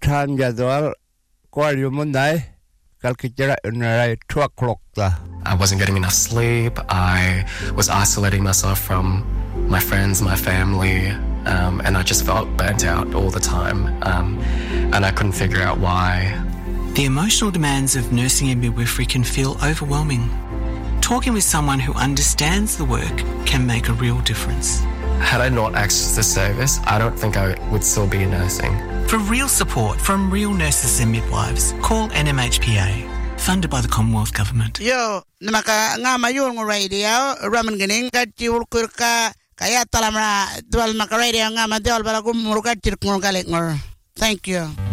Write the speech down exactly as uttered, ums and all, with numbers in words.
time jadwal ko yumunday kalkitira unray two o'clock ta. I wasn't getting enough sleep. I was isolating myself from my friends, my family, um, and I just felt burnt out all the time. Um, and I couldn't figure out why. The emotional demands of nursing and midwifery can feel overwhelming. Talking with someone who understands the work can make a real difference. Had I not accessed the service, I don't think I would still be nursing. For real support from real nurses and midwives, call N M H P A, funded by the Commonwealth Government. Yo, namaka nga mayun ng radio, raman ganing ka tiwulkur ka, kaya talamra dual maka radio nga madiol bala gumurugad tirkung galing ngor. Thank you.